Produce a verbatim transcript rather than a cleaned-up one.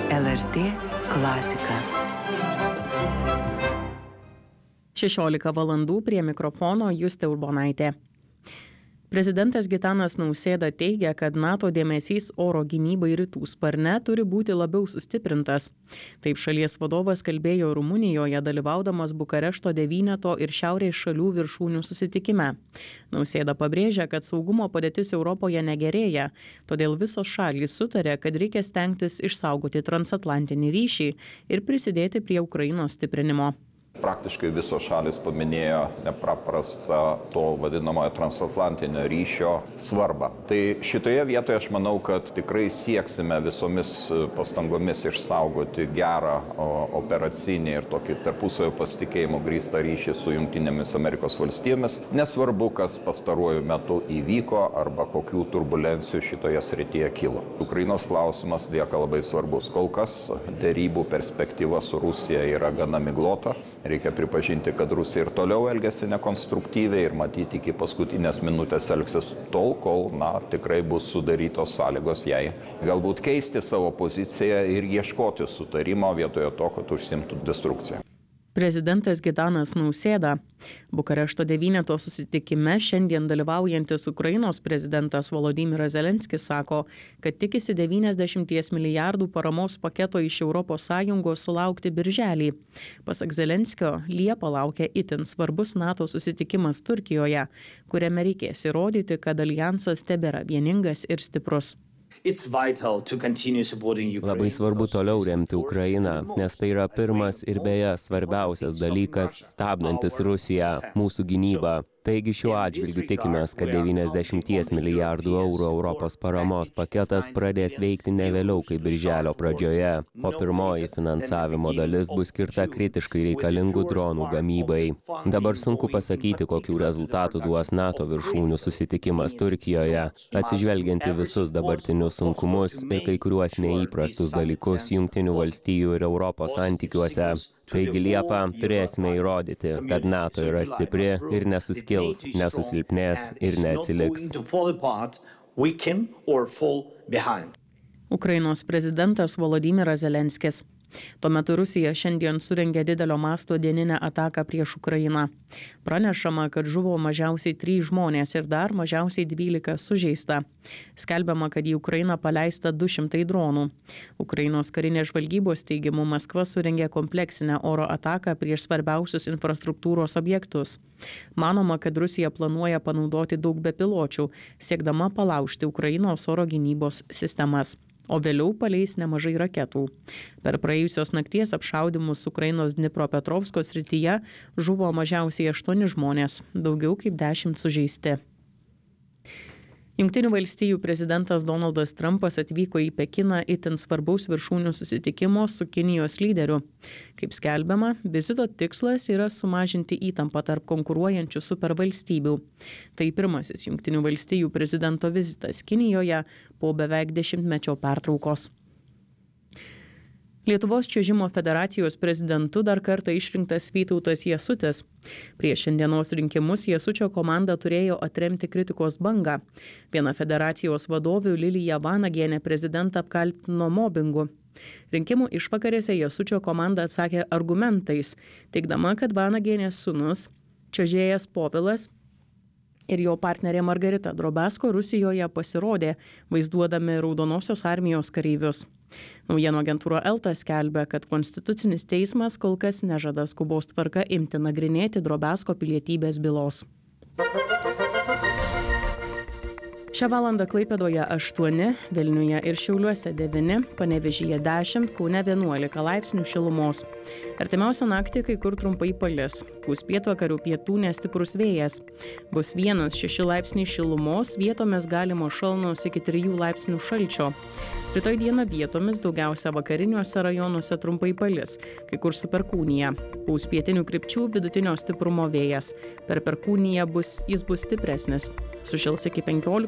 L R T klasika. šešiolika valandų prie mikrofono Justė Urbonaitė. Prezidentas Gitanas Nausėda teigia, kad NATO dėmesys oro gynybai rytų sparne turi būti labiau sustiprintas. Taip šalies vadovas kalbėjo Rumunijoje, dalyvaudamas Bukarešto devyneto ir šiaurės šalių viršūnių susitikime. Nausėda pabrėžia, kad saugumo padėtis Europoje negerėja, todėl visos šalys sutarė, kad reikia stengtis išsaugoti transatlantinį ryšį ir prisidėti prie Ukrainos stiprinimo. Praktiškai visos šalis paminėjo nepaprastą to vadinamojo transatlantinio ryšio svarbą. Tai šitoje vietoje aš manau, kad tikrai sieksime visomis pastangomis išsaugoti gerą operacinį ir tokį tarpusavio pasitikėjimo grįstą ryšį su Jungtinėmis Amerikos valstijomis. Nesvarbu, kas pastaruoju metu įvyko arba kokių turbulencijų šitoje srityje kilo. Ukrainos klausimas lieka labai svarbus. Kol kas derybų perspektyva su Rusija yra gana miglota. Reikia pripažinti, kad Rusija ir toliau elgiasi nekonstruktyviai ir matyti iki paskutinės minutės elgsis tol, kol, na, tikrai bus sudarytos sąlygos jai galbūt keisti savo poziciją ir ieškoti sutarimo vietoje to, kad užsimtų destrukciją. Prezidentas Gitanas Nausėda. Bukarešto devyneto susitikime šiandien dalyvaujantis Ukrainos prezidentas Volodymyras Zelenskis sako, kad tikisi devyniasdešimt milijardų paramos paketo iš Europos Sąjungos sulaukti birželį. Pasak Zelenskio, Liepą laukia itin svarbus NATO susitikimas Turkijoje, kuriame reikės įrodyti, kad aljansas tebėra vieningas ir stiprus. Labai svarbu toliau remti Ukrainą, nes tai yra pirmas ir beje svarbiausias dalykas stabdantis Rusiją, mūsų gynybą. Taigi šiuo atžvilgiu tikimės, kad devyniasdešimt milijardų eurų Europos paramos paketas pradės veikti ne vėliau kaip birželio pradžioje, o pirmoji finansavimo dalis bus skirta kritiškai reikalingų dronų gamybai. Dabar sunku pasakyti, kokių rezultatų duos NATO viršūnių susitikimas Turkijoje, atsižvelgiant į visus dabartinius sunkumus ir kai kuriuos neįprastus dalykus Jungtinių valstijų ir Europos santykiuose. Taigi Liepą turėsime įrodyti, kad NATO yra stipri ir nesuskils, nesusilpnės ir neatsiliks. Ukrainos prezidentas Volodymyras Zelenskis. Tuo metu Rusija šiandien surengė didelio masto dieninę ataką prieš Ukrainą. Pranešama, kad žuvo mažiausiai trys žmonės ir dar mažiausiai dvylika sužeista. Skelbiama, kad į Ukrainą paleista du šimtai dronų. Ukrainos karinės žvalgybos teigimu Maskva surengė kompleksinę oro ataką prieš svarbiausius infrastruktūros objektus. Manoma, kad Rusija planuoja panaudoti daug bepiločių, siekdama palaužti Ukrainos oro gynybos sistemas, o vėliau paleis nemažai raketų. Per praėjusios nakties apšaudymus Ukrainos Dnipropetrovsko srityje žuvo mažiausiai aštuoni žmonės, daugiau kaip dešimt sužeisti. Jungtinių valstijų prezidentas Donaldas Trumpas atvyko į Pekiną itin svarbaus viršūnių susitikimo su Kinijos lyderiu. Kaip skelbiama, vizito tikslas yra sumažinti įtampą tarp konkuruojančių supervalstybių. Tai pirmasis Jungtinių valstijų prezidento vizitas Kinijoje po beveik dešimtmečio pertraukos. Lietuvos čiuožimo federacijos prezidentu dar kartą išrinktas Vytautas Jasutis. Prieš šiandienos rinkimus Jasučio komanda turėjo atremti kritikos bangą. Viena federacijos vadovių Lilija Vanagienė prezidentą apkaltino mobingu. Rinkimų išvakarėse Jasučio komanda atsakė argumentais, teigdama, kad Vanagienės sūnus, čiuožėjas Povilas ir jo partnerė Margarita Drobesko Rusijoje pasirodė, vaizduodami Raudonosios armijos kareivius. Naujienų agentūra Elta skelbia, kad Konstitucinis teismas kol kas nežada skubos tvarka imti nagrinėti Drobesko pilietybės bylos. Šią valandą Klaipėdoje aštuoni, Vilniuje ir Šiauliuose devyni, Panevėžyje dešimt, Kaune vienuolika laipsnių šilumos. Artimiausią naktį kai kur trumpai palis. Pūs pietvakarių pietų nestiprus vėjas. Bus vienas šeši laipsniai šilumos, vietomis galimo šalnos iki trijų laipsnių šalčio. Rytoj dieną vietomis daugiausia vakariniuose rajonuose trumpai palis, kai kur su perkūnija. Pūs pietinių krypčių vidutinio stiprumo vėjas. Per perkūniją bus, jis bus stipresnis. Sušils iki penkiolikos